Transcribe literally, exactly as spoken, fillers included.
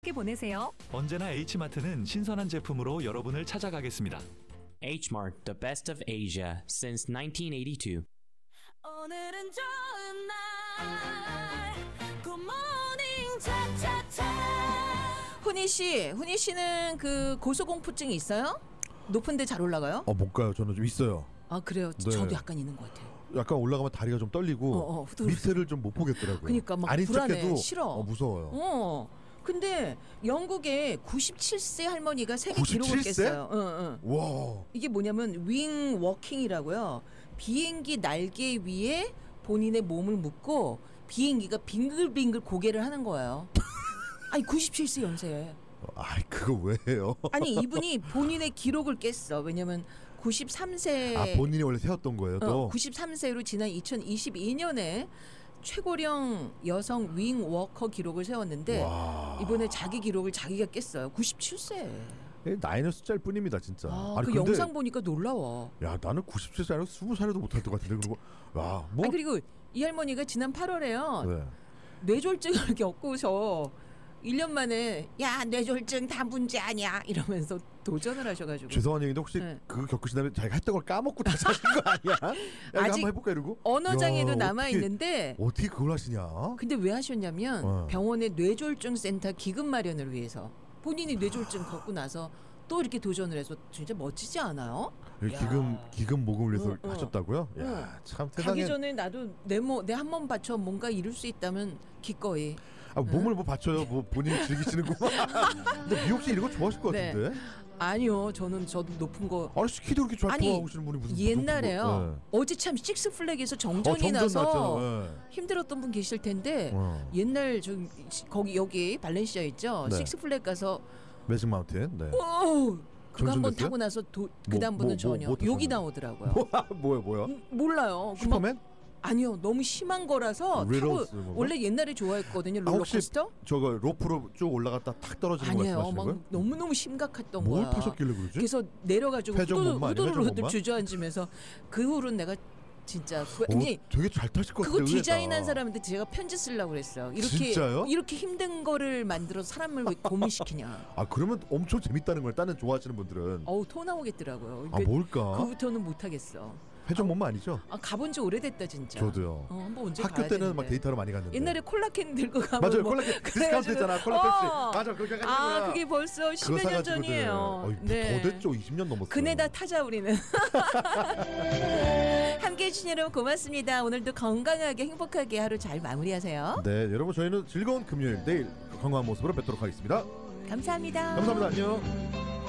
보내세요. 언제나 H마트는 신선한 제품으로 여러분을 찾아가겠습니다. H-Mart, the best of Asia since nineteen eighty-two. 오늘은 좋은 날 굿모닝 차차차. 훈이 씨, 훈이 씨는 그 고소공포증이 있어요? 높은데 잘 올라가요? 어, 못 가요. 저는 좀 있어요. 아 그래요? 네. 저도 약간 있는 것 같아요. 약간 올라가면 다리가 좀 떨리고 어, 어, 밑에를 좀 못 보겠더라고요. 그러니까 막 아닌 불안해, 척해도 싫어. 어, 무서워요. 어. 근데 영국에 구십칠 세 할머니가 세계 기록을 구십칠 세? 깼어요. 응, 응. 와. 이게 뭐냐면 윙 워킹이라고요. 비행기 날개 위에 본인의 몸을 묶고 비행기가 빙글빙글 고개를 하는 거예요. 아니 구십칠 세 연세에. 아, 그거 왜 해요? 아니 이분이 본인의 기록을 깼어. 왜냐면 구십삼 세. 아, 본인이 원래 세웠던 거예요, 또. 어, 구십삼 세로 지난 이천이십이 년에 최고령 여성 윙 워커 기록을 세웠는데 와. 이번에 자기 기록을 자기가 깼어요. 구십칠 세. 나이는 숫자일 뿐입니다, 진짜. 아, 아니, 그 근데, 영상 보니까 놀라워. 야, 나는 구십칠 세 아니고 스무 살에도 못할 것 같은데. 그리고 와, 뭐. 아 그리고 이 할머니가 지난 팔월에요. 네. 뇌졸중을 겪고서 일 년 만에 야 뇌졸중 다 문제 아니야 이러면서 도전을 하셔가지고. 죄송한 얘기인데 혹시 네. 그거 겪으신 다음에 자기가 했던 걸 까먹고 다시 하신 거 아니야? 야, 이거 아직 한번 해볼까 이러고? 언어장애도 야, 남아 어떻게, 있는데. 어떻게 그걸 하시냐? 근데 왜 하셨냐면 어. 병원의 뇌졸중 센터 기금 마련을 위해서 본인이 뇌졸중 겪고 나서 또 이렇게 도전을 해서 진짜 멋지지 않아요? 기금 기금 모금을 위해서 응, 응. 하셨다고요? 응. 야, 참 가기 세상에. 전에 나도 내몸내 한 몸 바쳐 뭔가 이룰 수 있다면 기꺼이. 아, 몸을 뭐 바쳐요? 뭐 본인이 즐기시는구만. 근데 미옥 씨 이런 거 좋아하실 것 네. 같은데? 아니요, 저는 저도 높은 거. 아니 스키도 그렇게 잘 아니, 좋아하시는 분이 무슨 옛날에요. 높은 거- 네. 어제 참 식스플렉에서 정전이 어, 정전 나서 났죠. 네. 힘들었던 분 계실 텐데 어. 옛날 저 거기 여기 발렌시아 있죠. 네. 식스플렉 가서 매직 마운틴. 네. 오 그거 한 번 정전됐어요? 타고 나서 도, 뭐, 그다음부터는 뭐, 전혀 뭐, 뭐 욕이 타셨나요? 나오더라고요. 뭐야 뭐야? 음, 몰라요. 그만- 슈퍼맨? 아니요, 너무 심한 거라서 타고 리로스 뭔가? 원래 옛날에 좋아했거든요. 아, 혹시 롤러코스터? 저거 로프로 쭉 올라갔다 탁 떨어지는 거 아니에요. 말씀하시는 막 거예요? 너무 너무 심각했던 뭘 거야. 타셨길래 그러지? 그래서 내려가지고 회전 후두둑 몸만 아니에요? 회전 후두둑 몸만? 주저앉으면서 그 후로는 내가 진짜 그, 오, 아니 되게 잘 타실 것 그거 같은데 디자인한 사람한테 제가 편지 쓰려고 그랬어요. 이렇게 진짜요? 이렇게 힘든 거를 만들어 사람을 왜 고민시키냐. 아 그러면 엄청 재밌다는 거예요. 다른 좋아하시는 분들은. 어우 토 나오겠더라고요. 아 뭘까? 그부터는 못 하겠어. 회전 몸만 아니죠? 아 가본 지 오래됐다 진짜. 저도요. 어, 한번 언제 학교 가야 때는 되는데. 막 데이터로 많이 갔는데. 옛날에 콜라캔 들고 가면 맞아요. 뭐 콜라캔 디스카운트 그래가지고- 했잖아. 콜라 펩시. 어. 맞아. 그렇게 해가지고. 아 그게 벌써 십여 년 전이에요. 네. 더 됐죠. 이십 년 넘었어요. 그네다 타자 우리는. 함께해 주신 여러분 고맙습니다. 오늘도 건강하게 행복하게 하루 잘 마무리하세요. 네, 여러분 저희는 즐거운 금요일 내일 건강한 모습으로 뵙도록 하겠습니다. 감사합니다. 감사합니다. 안녕.